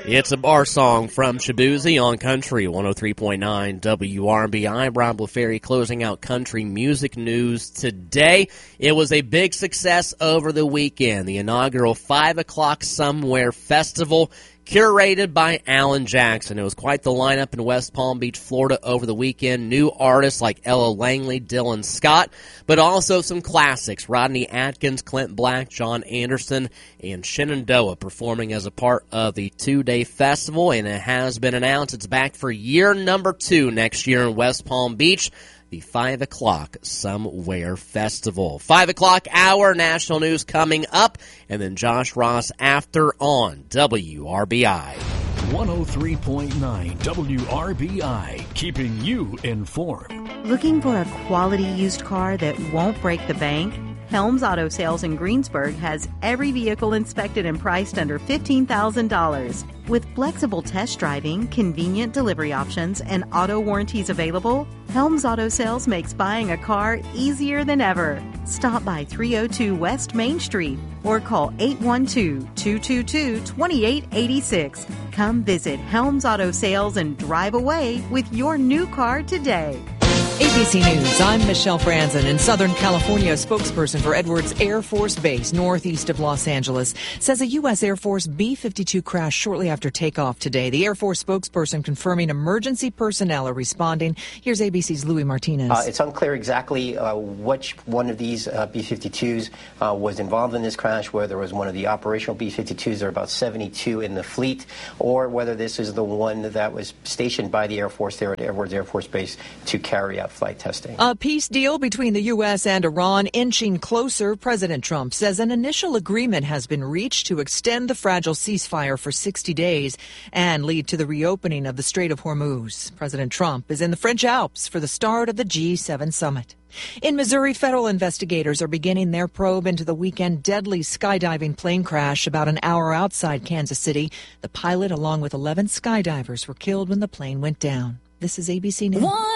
It's a bar song from Shaboozey on Country 103.9 WRBI. Rob LaFerry closing out country music news today. It was a big success over the weekend. The inaugural 5 O'Clock Somewhere Festival, curated by Alan Jackson. It was quite the lineup in West Palm Beach, Florida over the weekend. New artists like Ella Langley, Dylan Scott, but also some classics. Rodney Atkins, Clint Black, John Anderson, and Shenandoah performing as a part of the two-day festival, and it has been announced it's back for year number 2 next year in West Palm Beach. The 5 O'Clock Somewhere Festival. 5 o'clock hour, national news coming up, and then Josh Ross after on WRBI. 103.9 WRBI, keeping you informed. Looking for a quality used car that won't break the bank? Helms Auto Sales in Greensburg has every vehicle inspected and priced under $15,000. With flexible test driving, convenient delivery options, and auto warranties available, Helms Auto Sales makes buying a car easier than ever. Stop by 302 West Main Street or call 812-222-2886. Come visit Helms Auto Sales and drive away with your new car today. ABC News, I'm Michelle Franzen. In Southern California, a spokesperson for Edwards Air Force Base, northeast of Los Angeles, says a U.S. Air Force B-52 crashed shortly after takeoff today. The Air Force spokesperson confirming emergency personnel are responding. Here's ABC's Louis Martinez. It's unclear exactly which one of these B-52s was involved in this crash, whether it was one of the operational B-52s, there are about 72 in the fleet, or whether this is the one that was stationed by the Air Force there at Edwards Air Force Base to carry out flight testing. A peace deal between the U.S. and Iran inching closer. President Trump says an initial agreement has been reached to extend the fragile ceasefire for 60 days and lead to the reopening of the Strait of Hormuz. President Trump is in the French Alps for the start of the G7 summit. In Missouri, federal investigators are beginning their probe into the weekend deadly skydiving plane crash about an hour outside Kansas City. The pilot, along with 11 skydivers, were killed when the plane went down. This is ABC News.